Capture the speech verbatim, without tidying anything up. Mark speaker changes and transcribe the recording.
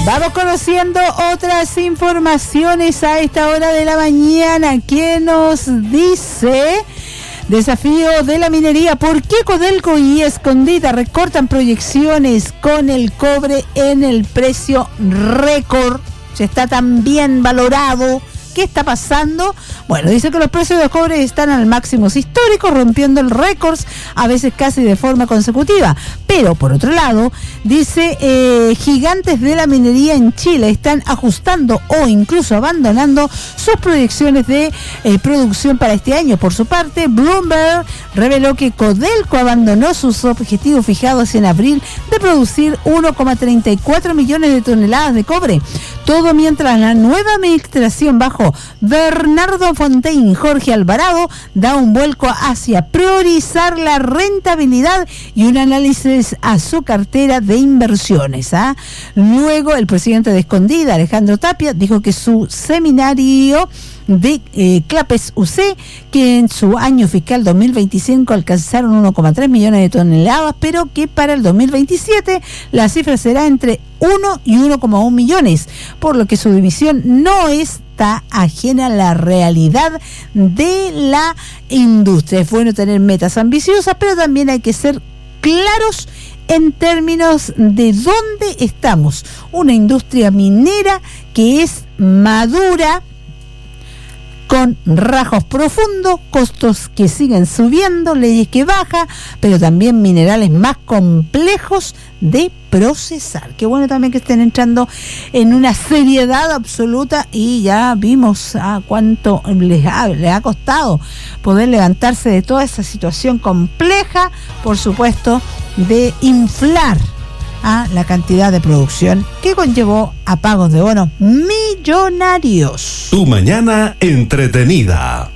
Speaker 1: Vamos conociendo otras informaciones a esta hora de la mañana. ¿Qué nos dice? Desafío de la minería. ¿Por qué Codelco y Escondida recortan proyecciones con el cobre en el precio récord? Se está tan bien valorado. ¿Qué está pasando? Bueno, dice que los precios de cobre están al máximo histórico, rompiendo el récord, a veces casi de forma consecutiva. Pero, por otro lado, dice, eh, gigantes de la minería en Chile están ajustando o incluso abandonando sus proyecciones de eh, producción para este año. Por su parte, Bloomberg reveló que Codelco abandonó sus objetivos fijados en abril de producir uno coma treinta y cuatro millones de toneladas de cobre. Todo mientras la nueva administración bajo Bernardo Fontaine y Jorge Alvarado da un vuelco hacia priorizar la rentabilidad y un análisis a su cartera de inversiones. ¿ah? Luego, el presidente de Escondida, Alejandro Tapia, dijo que su seminario de eh, Clapes U C, que en su año fiscal dos mil veinticinco alcanzaron uno coma tres millones de toneladas, pero que para el dos mil veintisiete la cifra será entre uno y uno coma uno millones, por lo que su división no está ajena a la realidad de la industria. Es bueno tener metas ambiciosas, pero también hay que ser claros en términos de dónde estamos. Una industria minera que es madura, con rajos profundos, costos que siguen subiendo, leyes que bajan, pero también minerales más complejos de procesar. Qué bueno también que estén entrando en una seriedad absoluta, y ya vimos a cuánto les ha, les ha costado poder levantarse de toda esa situación compleja, por supuesto, de inflar a la cantidad de producción que conllevó a pagos de bonos millonarios.
Speaker 2: Tu mañana entretenida.